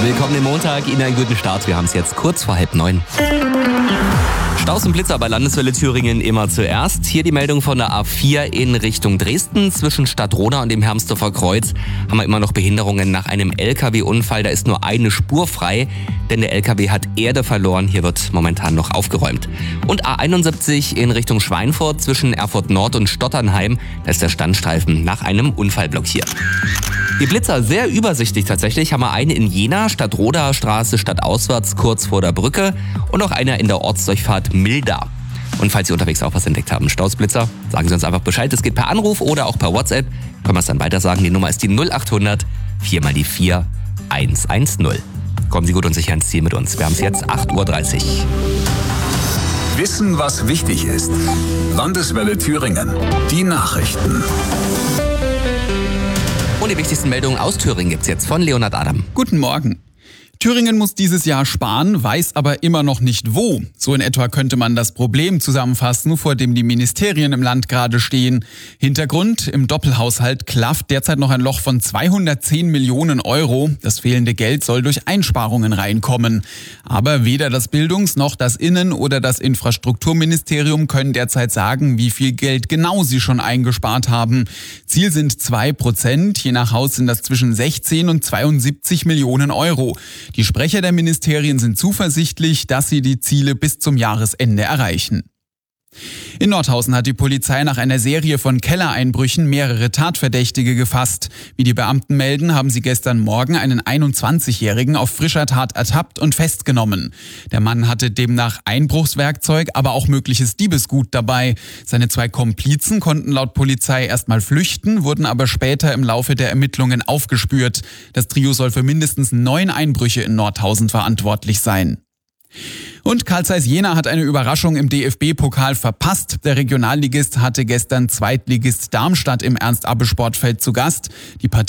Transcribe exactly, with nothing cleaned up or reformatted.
Willkommen im Montag, Ihnen einen guten Start. Wir haben es jetzt kurz vor halb neun. Staus und Blitzer bei Landeswelle Thüringen immer zuerst. Hier die Meldung von der A vier in Richtung Dresden. Zwischen Stadtroda und dem Hermsdorfer Kreuz haben wir immer noch Behinderungen nach einem L K W-Unfall. Da ist nur eine Spur frei, denn der L K W hat Erde verloren. Hier wird momentan noch aufgeräumt. Und A einundsiebzig in Richtung Schweinfurt zwischen Erfurt Nord und Stotternheim. Da ist der Standstreifen nach einem Unfall blockiert. Die Blitzer sehr übersichtlich tatsächlich. Haben wir eine in Jena, Stadtroda Straße stadtauswärts kurz vor der Brücke und noch einer in der Ortsdurchfahrt Milda. Und falls Sie unterwegs auch was entdeckt haben, Stausblitzer, sagen Sie uns einfach Bescheid. Es geht per Anruf oder auch per WhatsApp. Können wir es dann weiter sagen. Die Nummer ist die null achthundert vier mal die vier eins eins null. Kommen Sie gut und sicher ins Ziel mit uns. Wir haben es jetzt acht Uhr dreißig. Wissen, was wichtig ist. Landeswelle Thüringen. Die Nachrichten. Und die wichtigsten Meldungen aus Thüringen gibt's jetzt von Leonhard Adam. Guten Morgen. Thüringen muss dieses Jahr sparen, weiß aber immer noch nicht wo. So in etwa könnte man das Problem zusammenfassen, vor dem die Ministerien im Land gerade stehen. Hintergrund: Im Doppelhaushalt klafft derzeit noch ein Loch von zweihundertzehn Millionen Euro. Das fehlende Geld soll durch Einsparungen reinkommen. Aber weder das Bildungs- noch das Innen- oder das Infrastrukturministerium können derzeit sagen, wie viel Geld genau sie schon eingespart haben. Ziel sind zwei Prozent. Je nach Haus sind das zwischen sechzehn und zweiundsiebzig Millionen Euro. Die Sprecher der Ministerien sind zuversichtlich, dass sie die Ziele bis zum Jahresende erreichen. In Nordhausen hat die Polizei nach einer Serie von Kellereinbrüchen mehrere Tatverdächtige gefasst. Wie die Beamten melden, haben sie gestern Morgen einen einundzwanzigjährigen auf frischer Tat ertappt und festgenommen. Der Mann hatte demnach Einbruchswerkzeug, aber auch mögliches Diebesgut dabei. Seine zwei Komplizen konnten laut Polizei erstmal flüchten, wurden aber später im Laufe der Ermittlungen aufgespürt. Das Trio soll für mindestens neun Einbrüche in Nordhausen verantwortlich sein. Und Carl Zeiss Jena hat eine Überraschung im D F B-Pokal verpasst. Der Regionalligist hatte gestern Zweitligist Darmstadt im Ernst-Abbe-Sportfeld zu Gast. Die Partie